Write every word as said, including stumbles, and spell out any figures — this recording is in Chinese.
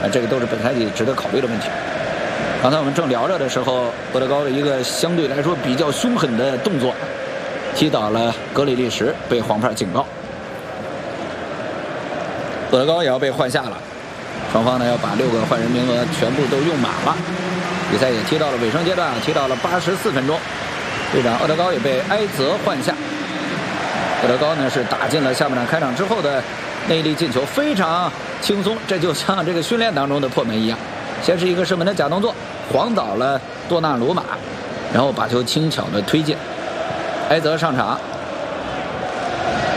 呃，这个都是本赛季值得考虑的问题。刚才我们正聊着的时候，厄德高的一个相对来说比较凶狠的动作，踢倒了格里利什，被黄牌警告。厄德高也要被换下了，双方呢要把六个换人名额全部都用满了。比赛也踢到了尾声阶段，踢到了八十四分钟，队长厄德高也被埃泽换下。厄德高呢是打进了下半场开场之后的那一粒进球，非常轻松，这就像这个训练当中的破门一样。先是一个射门的假动作，晃倒了多纳鲁马，然后把球轻巧的推进。埃泽上场，